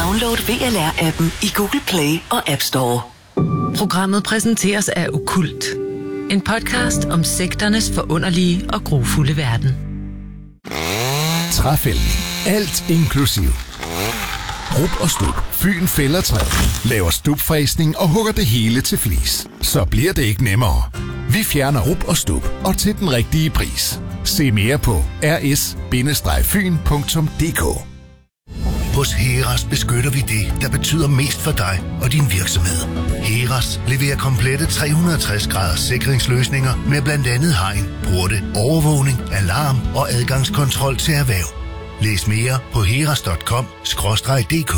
Download VLR-appen i Google Play og App Store. Programmet præsenteres af Okkult. En podcast om sekternes forunderlige og grufulde verden. Træfældning. Alt inklusiv. Rub og Stub. Fyn fælder træ, laver stubfræsning og hugger det hele til flis. Så bliver det ikke nemmere. Vi fjerner rub og stub, og til den rigtige pris. Se mere på rs-fyn.dk. Hos Heras beskytter vi det, der betyder mest for dig og din virksomhed. Heras leverer komplette 360-graders sikringsløsninger med blandt andet hegn, porte, overvågning, alarm og adgangskontrol til erhverv. Læs mere på heras.com/dk.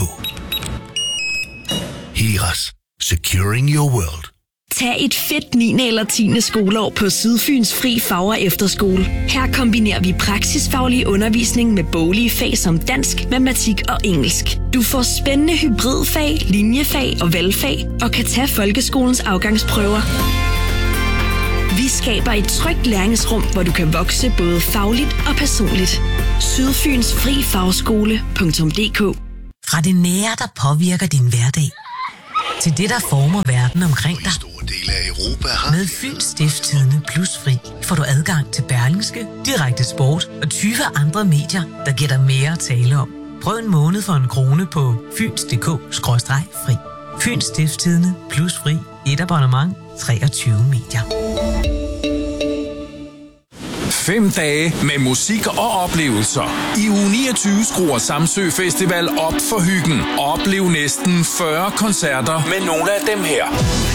Heras. Securing your world. Tag et fedt 9. eller 10. skoleår på Sydfyns Fri Fag- og Efterskole. Her kombinerer vi praksisfaglig undervisning med boglige fag som dansk, matematik og engelsk. Du får spændende hybridfag, linjefag og valgfag og kan tage folkeskolens afgangsprøver. Vi skaber et trygt læringsrum, hvor du kan vokse både fagligt og personligt. Sydfyns Fri Fagskole.dk. Fra det nære, der påvirker din hverdag, til det, der former verden omkring dig. Med Fyns Stiftstidende Plusfri får du adgang til Berlingske, Direkte Sport og 20 andre medier, der giver dig mere at tale om. Prøv en måned for 1 krone på fyns.dk/fri. Fyns Stiftstidende Plusfri. Et abonnement. 23 medier. 5 dage med musik og oplevelser. I uge 29 skruer Samsø Festival op for hyggen. Oplev næsten 40 koncerter med nogle af dem her.